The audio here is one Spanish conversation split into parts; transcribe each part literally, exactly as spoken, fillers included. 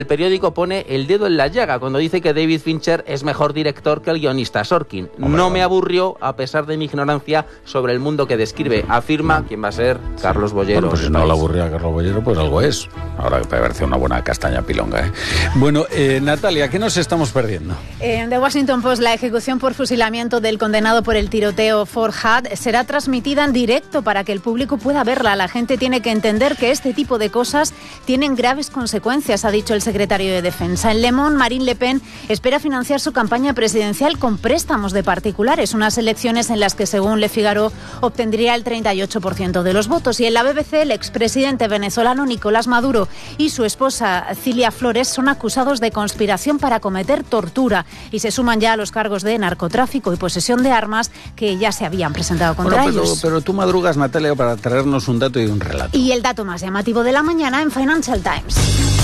El periódico pone el dedo en la llaga cuando dice que David Fincher es mejor director que el guionista Sorkin. Hombre, no me aburrió a pesar de mi ignorancia sobre el mundo que describe, afirma quien va a ser Carlos Bollero. Bueno, pues si no le aburrió a Carlos Bollero, pues algo es. Ahora que te parece una buena castaña pilonga, ¿eh? Bueno, eh, Natalia, ¿qué nos estamos perdiendo? En The Washington Post, la ejecución por fusilamiento del condenado por el tiroteo Fort Hood será transmitida en directo para que el público pueda verla. La gente tiene que entender que este tipo de cosas tienen graves consecuencias, ha dicho el secretario de Defensa. En Le Monde, Marine Le Pen espera financiar su campaña presidencial con préstamos de particulares, unas elecciones en las que, según Le Figaro, obtendría el treinta y ocho por ciento de los votos. Y en la B B C, el expresidente venezolano Nicolás Maduro y su esposa Cilia Flores son acusados de conspiración para cometer tortura y se suman ya a los cargos de narcotráfico y posesión de armas que ya se habían presentado contra bueno, pero, ellos. Pero tú madrugas, Natalia, para traernos un dato y un relato. Y el dato más llamativo de la mañana en Financial Times.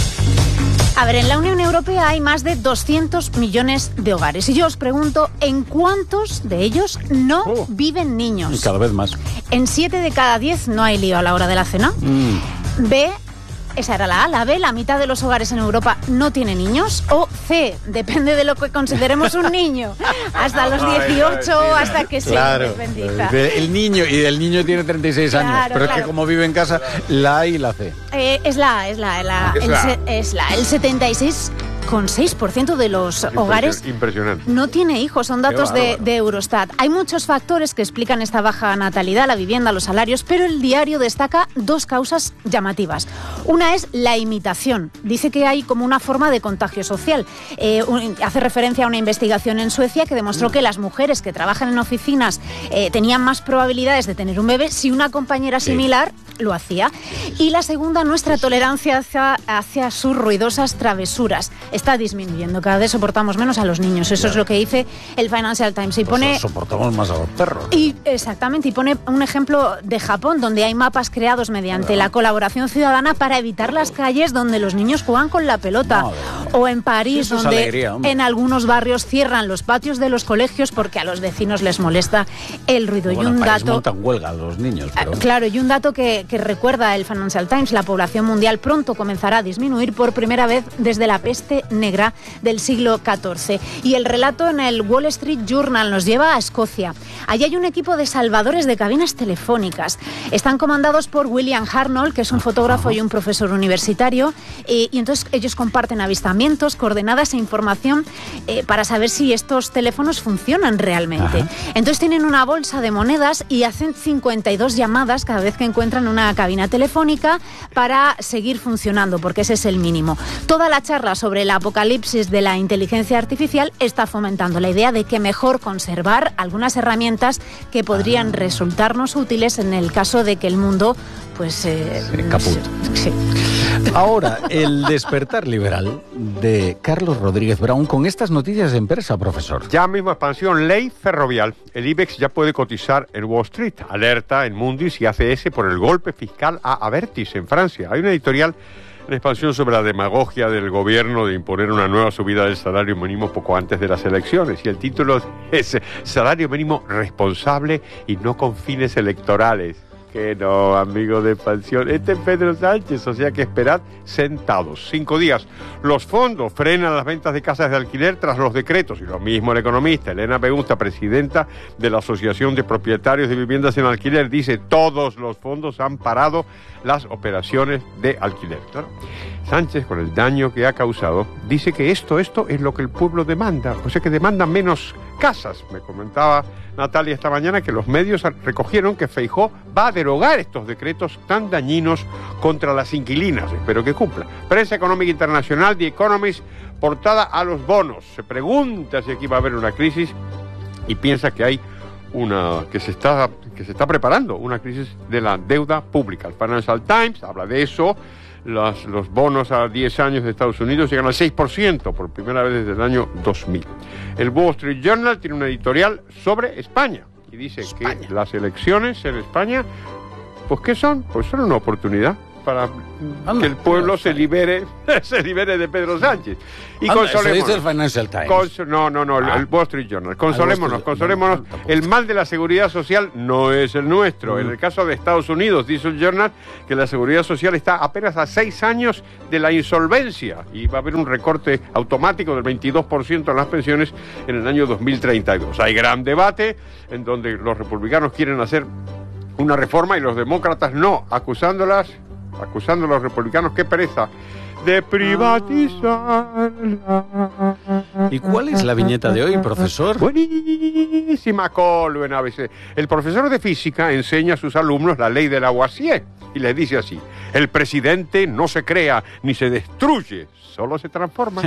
A ver, en la Unión Europea hay más de doscientos millones de hogares. Y yo os pregunto, ¿en cuántos de ellos no oh. viven niños? Cada vez más. En siete de cada diez no hay lío a la hora de la cena. Mm. B, esa era la A. La B, la mitad de los hogares en Europa no tiene niños. O C, depende de lo que consideremos un niño. Hasta los dieciocho, hasta que se claro, independiza. El niño, y el niño tiene treinta y seis claro, años. Pero claro. es que como vive en casa, la A y la C. Eh, es la A, es la A. La, ¿Es el, la? Se, es la El setenta y seis coma seis por ciento de los hogares no tiene hijos, son datos de, de Eurostat. Hay muchos factores que explican esta baja natalidad, la vivienda, los salarios, pero el diario destaca dos causas llamativas. Una es la imitación. Dice que hay como una forma de contagio social. Eh, un, hace referencia a una investigación en Suecia que demostró que las mujeres que trabajan en oficinas eh, tenían más probabilidades de tener un bebé si una compañera similar sí. lo hacía. Y la segunda, nuestra tolerancia hacia, hacia sus ruidosas travesuras. Está disminuyendo, cada vez soportamos menos a los niños. Eso claro. es lo que dice el Financial Times. Y pues pone soportamos más a los perros. Y exactamente, y pone un ejemplo de Japón, donde hay mapas creados mediante claro. la colaboración ciudadana para evitar las calles donde los niños juegan con la pelota. Madre. O en París, sí, donde alegría, en algunos barrios cierran los patios de los colegios porque a los vecinos les molesta el ruido. Bueno, y un en París dato montan huelga a los niños. Pero... Claro, y un dato que, que recuerda el Financial Times: la población mundial pronto comenzará a disminuir por primera vez desde la peste negra del siglo catorce. Y el relato en el Wall Street Journal nos lleva a Escocia. Allí hay un equipo de salvadores de cabinas telefónicas. Están comandados por William Hartnell, que es un fotógrafo y un profesor universitario, eh, y entonces ellos comparten avistamientos, coordenadas e información eh, para saber si estos teléfonos funcionan realmente. Ajá. Entonces tienen una bolsa de monedas y hacen cincuenta y dos llamadas cada vez que encuentran una cabina telefónica para seguir funcionando, porque ese es el mínimo. Toda la charla sobre el apocalipsis de la inteligencia artificial está fomentando la idea de que mejor conservar algunas herramientas que podrían resultarnos útiles en el caso de que el mundo pues eh, sí, caput. Sí. Ahora, el despertar liberal de Carlos Rodríguez Brown con estas noticias en persa, profesor. Ya mismo expansión, ley ferrovial. El IBEX ya puede cotizar en Wall Street. Alerta en Mundis y A C S por el golpe fiscal a Abertis en Francia. Hay una editorial en expansión sobre la demagogia del gobierno de imponer una nueva subida del salario mínimo poco antes de las elecciones. Y el título es Salario mínimo responsable y no con fines electorales. Que no, amigo de expansión. Este es Pedro Sánchez, o sea que esperad sentados. Cinco días. Los fondos frenan las ventas de casas de alquiler tras los decretos. Y lo mismo el economista Elena Pegunza, presidenta de la Asociación de Propietarios de Viviendas en Alquiler, dice: todos los fondos han parado las operaciones de alquiler. Claro. Sánchez, con el daño que ha causado, dice que esto, esto es lo que el pueblo demanda. O sea que demanda menos casas. Me comentaba Natalia esta mañana que los medios recogieron que Feijóo va a derogar estos decretos tan dañinos contra las inquilinas. Espero que cumpla. Prensa Económica Internacional, The Economist, portada a los bonos. Se pregunta si aquí va a haber una crisis y piensa que hay una que se está que se está preparando una crisis de la deuda pública. El Financial Times habla de eso. Los, los bonos a diez años de Estados Unidos llegan al seis por ciento por primera vez desde el año dos mil. El Wall Street Journal tiene una editorial sobre España y dice España. que las elecciones en España, pues ¿qué son? Pues son una oportunidad. para Anda, que el pueblo mira, se libere, se libere de Pedro Sánchez. Y Anda, eso consolémonos. dice el Financial Times. Cons- no, no, no, Ah. el Wall Street Journal. Consolémonos, Wall Street- consolémonos. no, no, tampoco. El mal de la seguridad social no es el nuestro. Mm. En el caso de Estados Unidos, dice el Journal, que la seguridad social está apenas a seis años de la insolvencia y va a haber un recorte automático del veintidós por ciento en las pensiones en el año dos mil treinta y dos. Hay gran debate en donde los republicanos quieren hacer una reforma y los demócratas no, acusándolas, acusando a los republicanos, qué pereza, de privatizar. ¿Y cuál es la viñeta de hoy, profesor? Buenísima, Colo en A B C. El profesor de física enseña a sus alumnos la ley de Lavoisier y les dice así: el presidente no se crea ni se destruye, solo se transforma.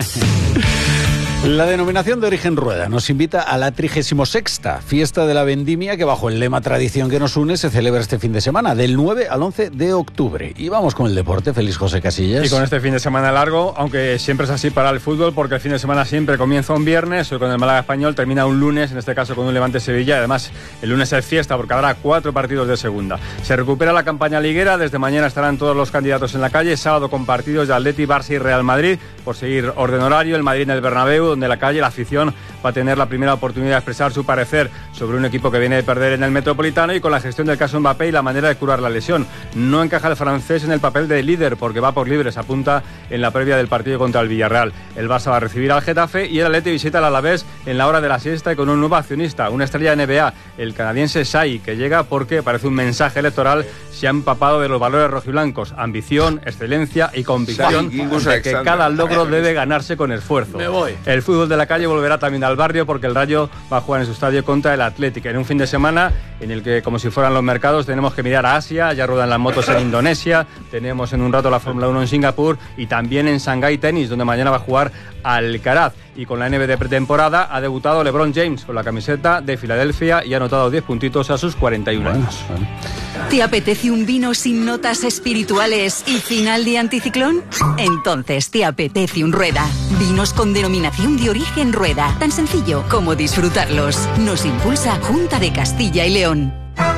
La denominación de origen Rueda nos invita a la trigésima sexta fiesta de la vendimia que bajo el lema Tradición que nos une se celebra este fin de semana, del nueve al once de octubre. Y vamos con el deporte, feliz José Casillas. Y con este fin de semana largo, aunque siempre es así para el fútbol, porque el fin de semana siempre comienza un viernes, hoy con el Málaga Español termina un lunes, en este caso con un Levante Sevilla, y además el lunes es fiesta porque habrá cuatro partidos de segunda. Se recupera la campaña liguera, desde mañana estarán todos los candidatos en la calle, sábado con partidos de Atleti, Barça y Real Madrid, por seguir orden horario, el Madrid en el Bernabéu, donde la calle, la afición va a tener la primera oportunidad de expresar su parecer sobre un equipo que viene de perder en el Metropolitano y con la gestión del caso Mbappé y la manera de curar la lesión. No encaja el francés en el papel de líder porque va por libre, se apunta en la previa del partido contra el Villarreal. El Barça va a recibir al Getafe y el Atleti visita al Alavés en la hora de la siesta y con un nuevo accionista, una estrella de N B A, el canadiense Shai, que llega porque parece un mensaje electoral, se ha empapado de los valores rojiblancos, ambición, excelencia y convicción de que cada logro debe ganarse con esfuerzo. Me voy. El fútbol de la calle volverá también al barrio porque el Rayo va a jugar en su estadio contra el Athletic en un fin de semana en el que, como si fueran los mercados, tenemos que mirar a Asia, ya ruedan las motos en Indonesia, tenemos en un rato la Fórmula uno en Singapur y también en Shanghái Tenis, donde mañana va a jugar Alcaraz. Y con la N B A de pretemporada ha debutado LeBron James con la camiseta de Filadelfia y ha anotado diez puntitos a sus cuarenta y uno Bueno, años. bueno. ¿Te apetece un vino sin notas espirituales y final de anticiclón? Entonces te apetece un Rueda. Vinos con denominación de origen Rueda. Tan sencillo como disfrutarlos. Nos impulsa Junta de Castilla y León.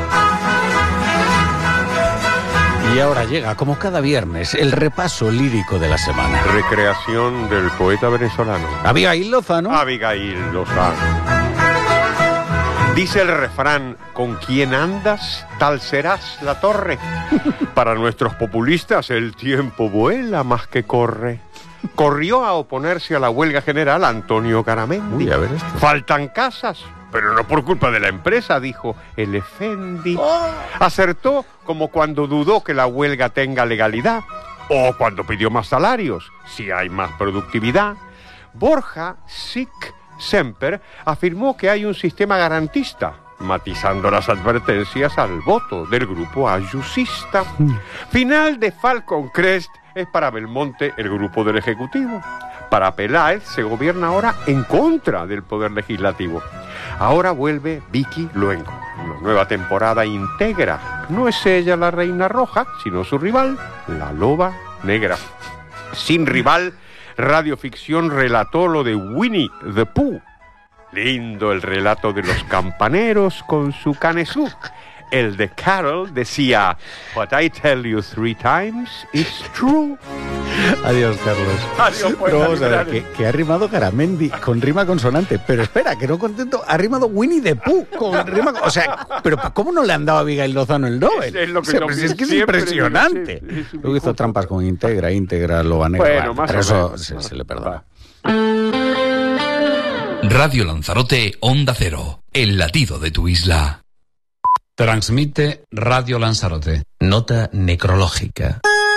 Y ahora llega, como cada viernes, el repaso lírico de la semana. Recreación del poeta venezolano Abigail Lozano. Abigail Lozano. Dice el refrán: con quien andas, tal serás la torre. Para nuestros populistas, el tiempo vuela más que corre. Corrió a oponerse a la huelga general Antonio Garamendi. Uy, a ver esto. Faltan casas, pero no por culpa de la empresa, dijo el Efendi. Acertó como cuando dudó que la huelga tenga legalidad o cuando pidió más salarios, si hay más productividad. Borja Sic Semper afirmó que hay un sistema garantista, matizando las advertencias al voto del grupo ayusista. Final de Falcon Crest es para Belmonte el grupo del Ejecutivo. Para Peláez se gobierna ahora en contra del Poder Legislativo. Ahora vuelve Vicky Luengo. Una nueva temporada íntegra. No es ella la reina roja, sino su rival, la loba negra. Sin rival, Radioficción relató lo de Winnie the Pooh. Lindo el relato de los campaneros con su canesú. El de Carol decía: What I tell you three times is true. Adiós, Carlos. Adiós, pues, Pero vamos a ver, Dani. que, que ha rimado Garamendi con rima consonante. Pero espera, que no contento, ha rimado Winnie the Pooh con rima... O sea, pero ¿cómo no le han dado a Abigail Lozano el Nobel? Es lo que O sea, yo pues es que es siempre impresionante. digo, sí, es un Luego hizo discurso. trampas con Integra, Integra, Loba Negra. Bueno, más pero o eso menos. se, se le perdona. Radio Lanzarote, Onda Cero, el latido de tu isla. Transmite Radio Lanzarote. Nota necrológica.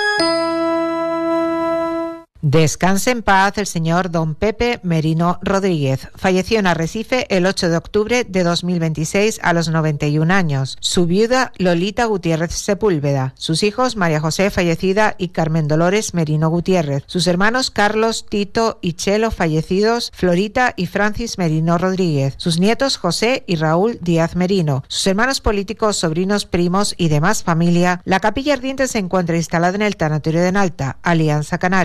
Descanse en paz el señor don Pepe Merino Rodríguez. Falleció en Arrecife el ocho de octubre de dos mil veintiséis a los noventa y un años. Su viuda Lolita Gutiérrez Sepúlveda. Sus hijos María José, fallecida, y Carmen Dolores Merino Gutiérrez. Sus hermanos Carlos, Tito y Chelo, fallecidos, Florita y Francis Merino Rodríguez. Sus nietos José y Raúl Díaz Merino. Sus hermanos políticos, sobrinos, primos y demás familia. La capilla ardiente se encuentra instalada en el tanatorio de Nalta, Alianza Canaria. Las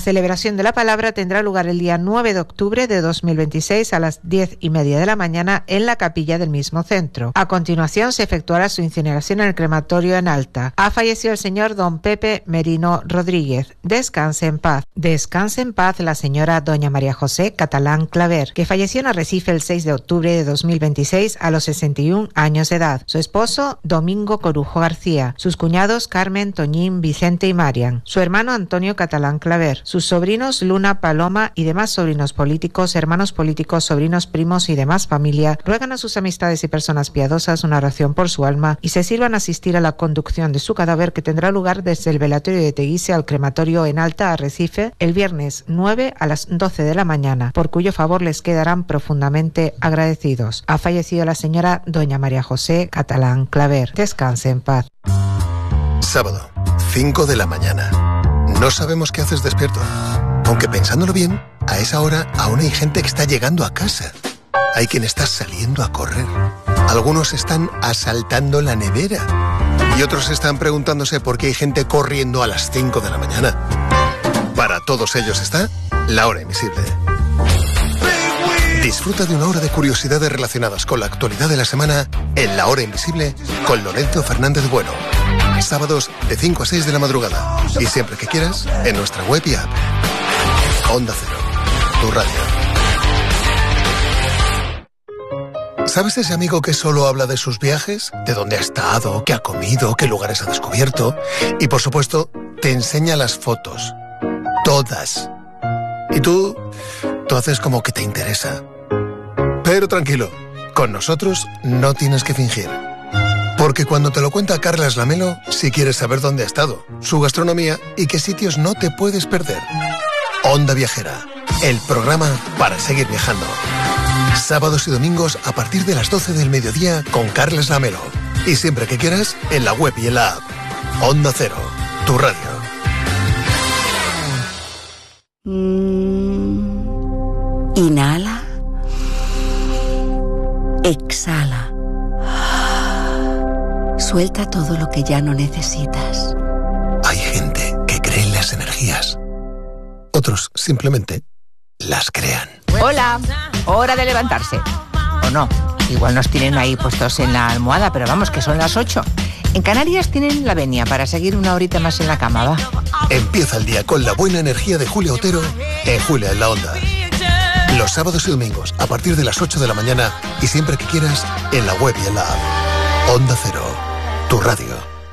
celebración de la palabra tendrá lugar el día nueve de octubre de dos mil veintiséis a las diez y media de la mañana en la capilla del mismo centro. A continuación se efectuará su incineración en el crematorio en Alta. Ha fallecido el señor don Pepe Merino Rodríguez. Descanse en paz. Descanse en paz la señora doña María José Catalán Claver, que falleció en Arrecife el seis de octubre de dos mil veintiséis a los sesenta y un años de edad. Su esposo, Domingo Corujo García. Sus cuñados, Carmen, Toñín, Vicente y Marian. Su hermano, Antonio Catalán Claver. Sus sobrinos, Luna, Paloma y demás sobrinos políticos, hermanos políticos, sobrinos, primos y demás familia, ruegan a sus amistades y personas piadosas una oración por su alma y se sirvan a asistir a la conducción de su cadáver, que tendrá lugar desde el velatorio de Teguise al crematorio en Alta, Arrecife, el viernes nueve a las doce de la mañana, por cuyo favor les quedarán profundamente agradecidos. Ha fallecido la señora doña María José Catalán Claver. Descanse en paz. Sábado, cinco de la mañana. No sabemos qué haces despierto. Aunque pensándolo bien, a esa hora aún hay gente que está llegando a casa. Hay quien está saliendo a correr. Algunos están asaltando la nevera. Y otros están preguntándose por qué hay gente corriendo a las cinco de la mañana. Para todos ellos está La Hora Invisible. Disfruta de una hora de curiosidades relacionadas con la actualidad de la semana en La Hora Invisible con Lorenzo Fernández Bueno. Sábados de cinco a seis de la madrugada. Y siempre que quieras, en nuestra web y app. Onda Cero, tu radio. ¿Sabes ese amigo que solo habla de sus viajes? ¿De dónde ha estado? ¿Qué ha comido? ¿Qué lugares ha descubierto? Y por supuesto, te enseña las fotos. Todas. Y tú, tú haces como que te interesa. Pero tranquilo, con nosotros no tienes que fingir. Porque cuando te lo cuenta Carlas Lamelo, si quieres saber dónde ha estado, su gastronomía y qué sitios no te puedes perder. Onda Viajera, el programa para seguir viajando. Sábados y domingos a partir de las doce del mediodía con Carlas Lamelo. Y siempre que quieras, en la web y en la app. Onda Cero, tu radio. Mm. Inhala. Exhala. Suelta todo lo que ya no necesitas. Hay gente que cree en las energías. Otros simplemente las crean. Hola, hora de levantarse. O no, igual nos tienen ahí puestos en la almohada, pero vamos, que son las ocho. En Canarias tienen la venia para seguir una horita más en la cama, va. Empieza el día con la buena energía de Julia Otero en Julia en la Onda. Los sábados y domingos a partir de las ocho de la mañana y siempre que quieras en la web y en la app. Onda Cero, tu radio.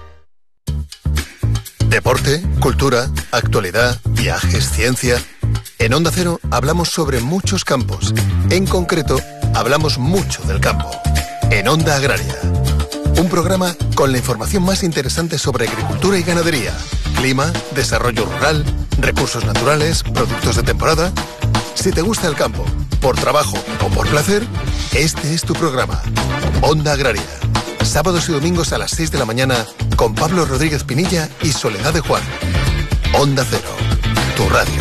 Deporte, cultura, actualidad, viajes, ciencia. En Onda Cero hablamos sobre muchos campos. En concreto, hablamos mucho del campo. En Onda Agraria. Un programa con la información más interesante sobre agricultura y ganadería, clima, desarrollo rural, recursos naturales, productos de temporada. Si te gusta el campo, por trabajo o por placer, este es tu programa. Onda Agraria. Sábados y domingos a las seis de la mañana con Pablo Rodríguez Pinilla y Soledad de Juan. Onda Cero, tu radio.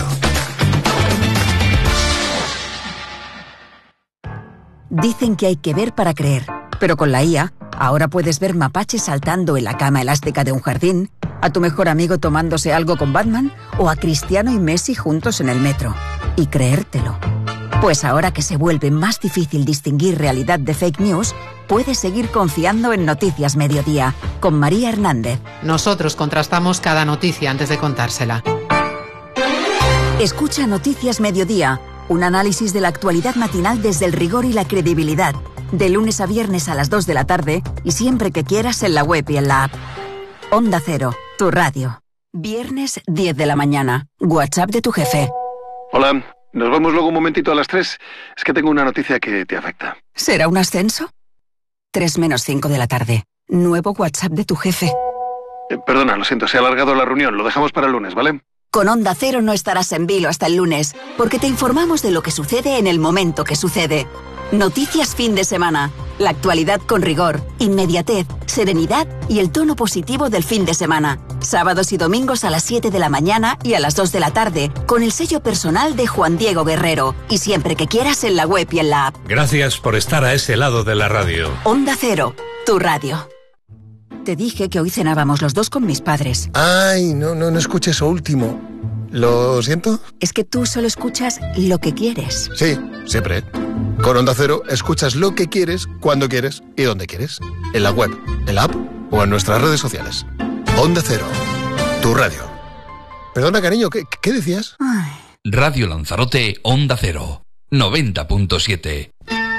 Dicen que hay que ver para creer, pero con la I A, ahora puedes ver mapaches saltando en la cama elástica de un jardín, a tu mejor amigo tomándose algo con Batman o a Cristiano y Messi juntos en el metro. Y creértelo. Pues ahora que se vuelve más difícil distinguir realidad de fake news, puedes seguir confiando en Noticias Mediodía, con María Hernández. Nosotros contrastamos cada noticia antes de contársela. Escucha Noticias Mediodía, un análisis de la actualidad matinal desde el rigor y la credibilidad, de lunes a viernes a las dos de la tarde y siempre que quieras en la web y en la app. Onda Cero, tu radio. Viernes diez de la mañana. WhatsApp de tu jefe. Hola, nos vemos luego un momentito a las tres. Es que tengo una noticia que te afecta. ¿Será un ascenso? tres menos cinco de la tarde. Nuevo WhatsApp de tu jefe. Eh, perdona, lo siento, se ha alargado la reunión. Lo dejamos para el lunes, ¿vale? Con Onda Cero no estarás en vilo hasta el lunes, porque te informamos de lo que sucede en el momento que sucede. Noticias fin de semana. La actualidad con rigor, inmediatez, serenidad y el tono positivo del fin de semana. Sábados y domingos a las siete de la mañana y a las dos de la tarde, con el sello personal de Juan Diego Guerrero. Y siempre que quieras en la web y en la app. Gracias por estar a ese lado de la radio. Onda Cero, tu radio. Te dije que hoy cenábamos los dos con mis padres. Ay, no, no, no escuché eso último. ¿Lo siento? Es que tú solo escuchas lo que quieres. Sí, siempre. Con Onda Cero escuchas lo que quieres, cuando quieres y donde quieres. En la web, en la app o en nuestras redes sociales. Onda Cero, tu radio. Perdona, cariño, ¿qué, qué decías? Radio Lanzarote, Onda Cero, noventa punto siete.